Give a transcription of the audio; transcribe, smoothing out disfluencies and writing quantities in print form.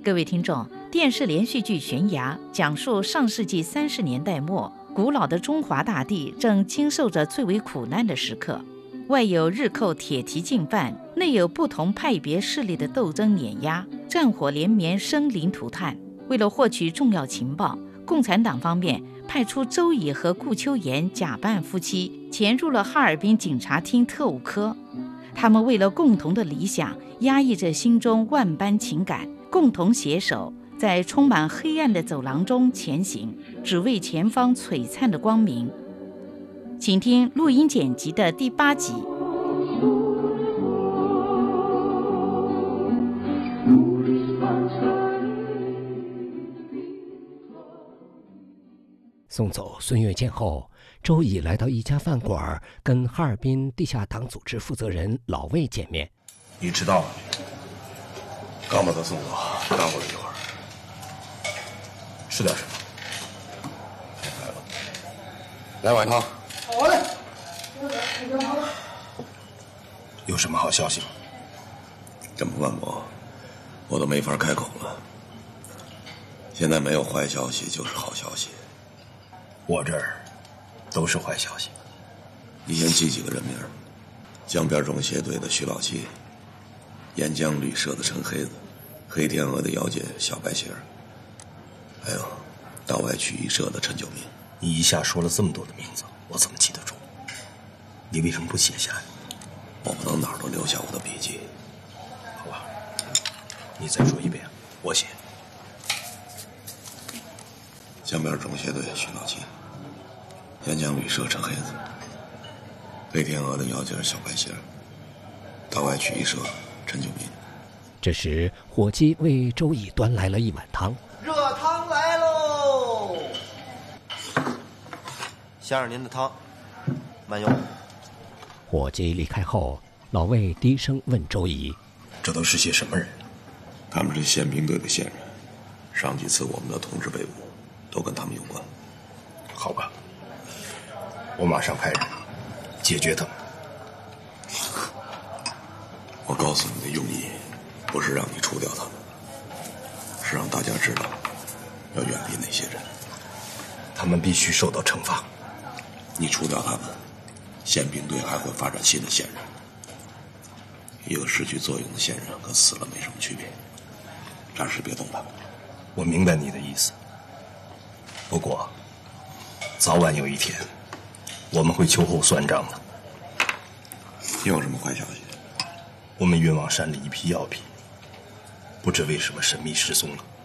各位听众，电视连续剧《悬崖》讲述上世纪30年代末，古老的中华大地正经受着最为苦难的时刻，外有日寇铁蹄进犯，内有不同派别势力的斗争碾压，战火连绵，生灵涂炭。为了获取重要情报，共产党方面派出周乙和顾秋妍假扮夫妻，潜入了哈尔滨警察厅特务科。他们为了共同的理想，压抑着心中万般情感，共同携手在充满黑暗的走廊中前行，只为前方璀璨的光明。请听录音剪辑的第8集。 送走孙月见后，周乙来到一家饭馆，跟哈尔滨地下党组织负责人老魏见面。 你知道吗？刚把他送走，刚过了一会儿。吃点什么？来了， 来碗汤。 好嘞。 有什么好消息吗？ 这么问我都没法开口了。现在没有坏消息就是好消息。 我这儿都是坏消息。 你先记几个人名：江边中协队的徐老七，沿江旅社的陈黑子，黑天鹅的姚姐小白鞋儿，还有道外曲艺社的陈九民。 你一下说了这么多的名字，我怎么记得住？你为什么不写下来？ 我不能哪儿都留下我的笔记。 好吧，你再说一遍，我写。 江边中协队徐老七，沿江旅社陈黑子，黑天鹅的姚姐小白鞋儿，道外曲艺社陈九民。 这时，伙计为周乙端来了一碗汤。 热汤来喽！ 先生您的汤，慢用。 伙计离开后，老魏低声问周乙：“ 这都是些什么人？” 他们是宪兵队的线人，上几次我们的同志被捕，都跟他们有关。 好吧，我马上派人解决他们。 我告诉你的用意，不是让你除掉他们，是让大家知道要远离那些人。 他们必须受到惩罚。 你除掉他们，宪兵队还会发展新的线人。一个失去作用的线人和死了没什么区别。暂时别动他们。 我明白你的意思，不过早晚有一天我们会秋后算账的。 你有什么坏消息？ 我们运往山里一批药品，不知为什么神秘失踪了。